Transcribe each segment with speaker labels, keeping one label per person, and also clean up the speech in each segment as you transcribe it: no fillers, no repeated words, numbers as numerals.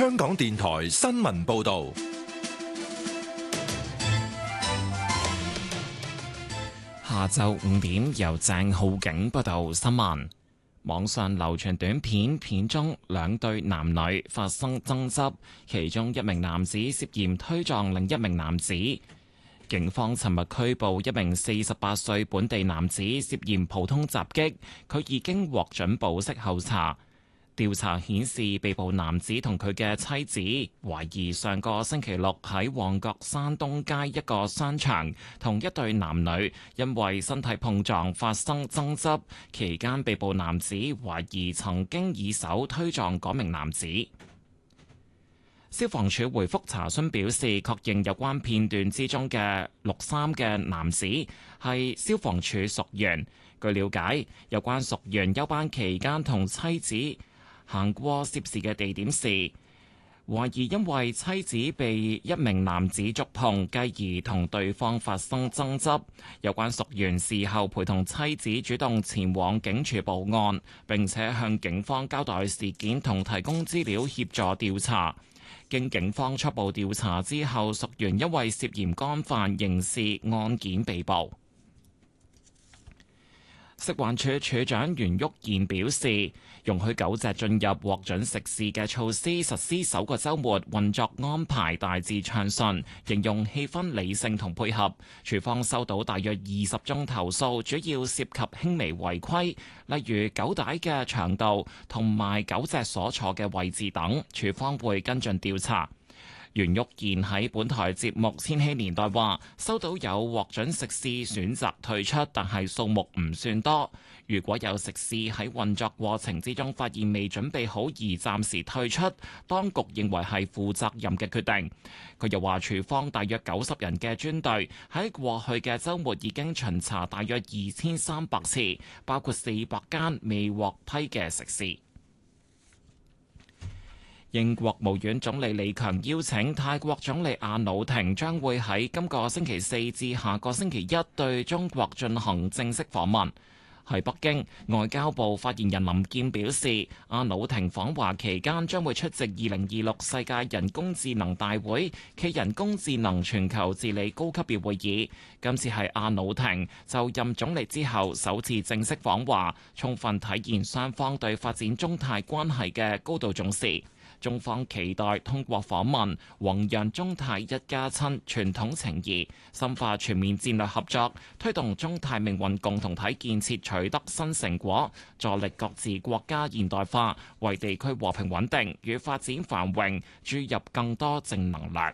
Speaker 1: 香港電台新聞報道。
Speaker 2: 下晝5點，由鄭浩景報道新聞。網上流傳短片，片中兩對男女發生爭執，其中一名男子涉嫌推撞另一名男子。警方尋日拘捕一名48歲本地男子，涉嫌普通襲擊，佢已經獲准保釋候查。調查顯示，被捕男子同佢嘅妻子懷疑上個星期六喺旺角山東街一個商場，同一對男女因為身體碰撞發生爭執，期間被捕男子懷疑曾經以手推撞嗰名男子。消防處回覆查詢表示，確認有關片段之中嘅綠衫嘅男子係消防處屬員。據了解，有關屬員休班期間同妻子行過涉事嘅地點時，懷疑因為妻子被一名男子觸碰，繼而同對方發生爭執。有關屬員事後陪同妻子主動前往警署報案，並且向警方交代事件同提供資料協助調查。經警方初步調查之後，屬員因為涉嫌干犯刑事案件被捕。食環署署長袁旭賢表示，容許狗隻進入獲准食肆嘅措施實施首個週末，運作安排大致暢順，形容氣氛理性同配合。署方收到大約20宗投訴，主要涉及輕微違規，例如狗帶嘅長度同埋狗隻所坐嘅位置等，署方會跟進調查。袁旭賢喺本台節目《千禧年代》話，收到有獲准食肆選擇退出，但係數目唔算多。如果有食肆喺運作過程之中發現未準備好而暫時退出，當局認為係負責任嘅決定。佢又話，廚房大約90人嘅專隊喺過去嘅週末已經巡查大約2300次，包括400間未獲批嘅食肆。英國國務院總理李強邀請泰國總理阿努廷將會喺今個星期4至下個星期1對中國進行正式訪問。喺北京，外交部發言人林健表示，阿努廷訪華期間將會出席2026世界人工智能大會暨人工智能全球治理高級別會議。今次係阿努廷就任總理之後首次正式訪華，充分體現雙方對發展中泰關係嘅高度重視。中方期待通過訪問，弘揚中泰一家親傳統情誼，深化全面戰略合作，推動中泰命運共同體建設取得新成果，助力各自國家現代化，為地區和平穩定與發展繁榮注入更多正能量。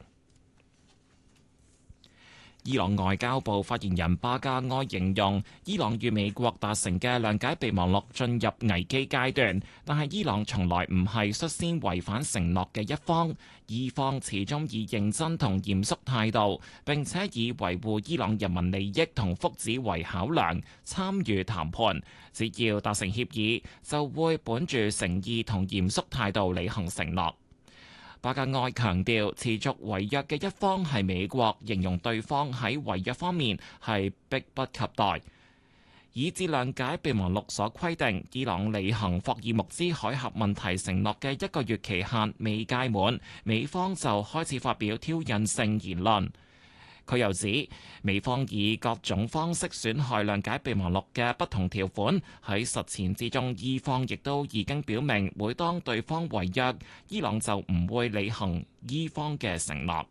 Speaker 2: 伊朗外交部發言人巴加埃形容，伊朗與美國達成嘅諒解備忘錄進入危機階段，但係伊朗從來唔係率先違反承諾嘅一方，伊方始終以認真同嚴肅態度，並且以維護伊朗人民利益同福祉為考量參與談判，只要達成協議，就會本住誠意同嚴肅態度履行承諾。巴加埃強調，持續違約嘅一方係美國，形容對方喺違約方面係迫不及待，以至諒解備忘錄所規定，伊朗履行霍爾木茲海峽問題承諾嘅1個月期限未屆滿，美方就開始發表挑釁性言論。佢又指，美方以各種方式損害諒解備忘錄嘅不同條款，喺實踐之中，伊方亦都已經表明，每當對方違約，伊朗就唔會履行伊方嘅承諾。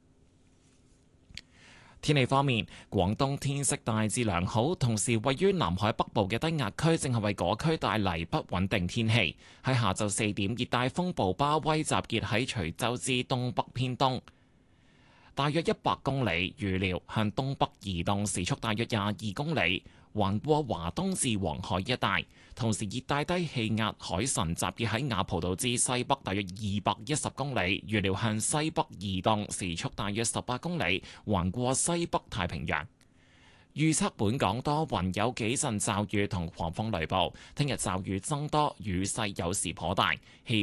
Speaker 2: 天氣方面，廣東天色大致良好，同時位於南海北部嘅低壓區正係為嗰區帶嚟不穩定天氣。喺下晝4點，熱帶風暴巴威集結喺徐州之東北偏東，大約100公里，預料向東北移動，時速大約22公里，橫過華東至黃海一帶。同時，熱帶低氣壓海神集結喺雅蒲島之西北，大約210公里，預料向西北移動，時速大約18公里，橫過西北太平洋。預測本港多雲，有幾陣驟雨同狂風雷暴。聽日驟雨增多，雨勢有時頗大。